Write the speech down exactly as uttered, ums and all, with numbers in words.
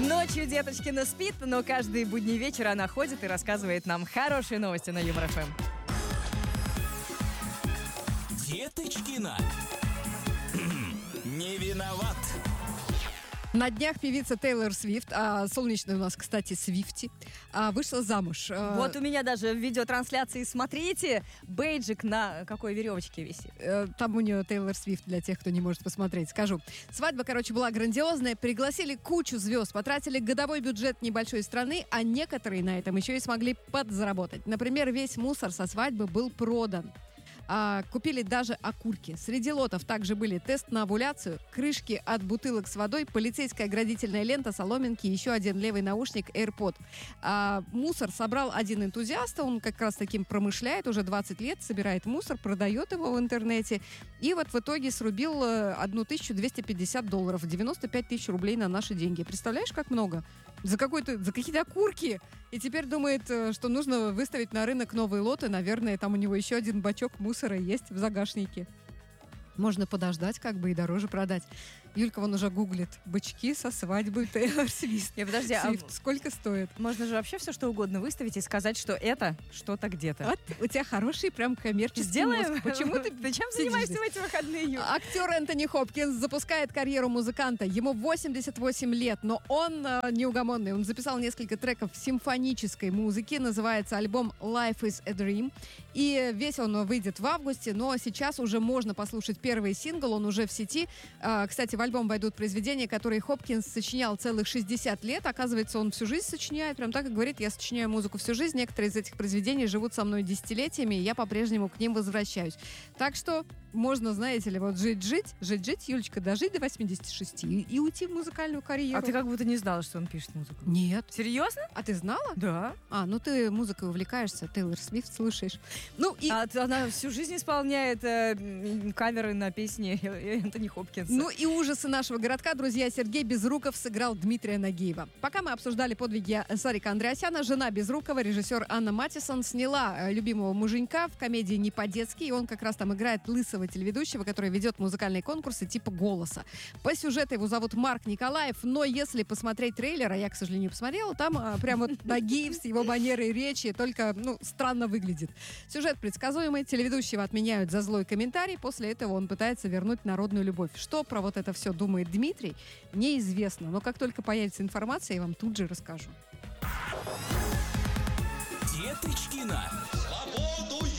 Ночью Деточкина спит, но каждый будний вечер она ходит и рассказывает нам хорошие новости на Юмор ФМ. Деточкина. Не виноват. На днях певица Тейлор Свифт, а солнечная у нас, кстати, Свифти, а, вышла замуж. Вот у меня даже в видеотрансляции, смотрите, бейджик на какой веревочке висит. Там у нее Тейлор Свифт, для тех, кто не может посмотреть, скажу. Свадьба, короче, была грандиозная, пригласили кучу звезд, потратили годовой бюджет небольшой страны, а некоторые на этом еще и смогли подзаработать. Например, весь мусор со свадьбы был продан. А, купили даже окурки. Среди лотов также были тест на овуляцию, крышки от бутылок с водой, полицейская оградительная лента, соломинки, еще один левый наушник AirPod. А, мусор собрал один энтузиаст, он как раз таким промышляет, уже двадцать лет, собирает мусор, продает его в интернете. И вот в итоге срубил тысячу двести пятьдесят долларов, девяносто пять тысяч рублей на наши деньги. Представляешь, как много? За, какой-то, за какие-то окурки. И теперь думает, что нужно выставить на рынок новые лоты. Наверное, там у него еще один бачок мусора есть в загашнике. Можно подождать, как бы, и дороже продать. Юлька вон уже гуглит. Бычки со свадьбы Тейлор Свифт. Я подожди, а сколько стоит? Можно же вообще все что угодно выставить и сказать, что это что-то где-то. Вот у тебя хороший прям коммерческий Сделаем? мозг. Почему ты Ты чем занимаешься в эти выходные, Юль? Актер Энтони Хопкинс запускает карьеру музыканта. Ему восемьдесят восемь лет, но он э, неугомонный. Он записал несколько треков симфонической музыки. Называется альбом «Life is a Dream». И весь он выйдет в августе, но сейчас уже можно послушать первый сингл. Он уже в сети. Э, кстати, в альбом войдут произведения, которые Хопкинс сочинял целых шестьдесят лет. Оказывается, он всю жизнь сочиняет. Прям так и говорит: я сочиняю музыку всю жизнь. Некоторые из этих произведений живут со мной десятилетиями, и я по-прежнему к ним возвращаюсь. Так что можно, знаете ли, вот жить-жить, жить-жить, Юлечка, дожить до восьмидесяти шести и, и уйти в музыкальную карьеру. А ты как будто не знала, что он пишет музыку. Нет. Серьезно? А ты знала? Да. А, ну ты музыкой увлекаешься, Тейлор Свифт слушаешь. Ну и... А она всю жизнь исполняет э, каверы на песни Энтони Хопкинса. Ну и ужасы нашего городка, друзья, Сергей Безруков сыграл Дмитрия Нагиева. Пока мы обсуждали подвиги Сарика Андреасяна, жена Безрукова, режиссер Анна Матисон, сняла любимого муженька в комедии «Не по-детски», и он как раз там играет лысого телеведущего, который ведет музыкальные конкурсы типа «Голоса». По сюжету его зовут Марк Николаев, но если посмотреть трейлер, а я, к сожалению, не посмотрела, там а, прям вот Нагиев с его манерой речи только, ну, странно выглядит. Сюжет предсказуемый, телеведущего отменяют за злой комментарий, после этого он пытается вернуть народную любовь. Что про вот это все думает Дмитрий, неизвестно, но как только появится информация, я вам тут же расскажу. Деточкина. Свободу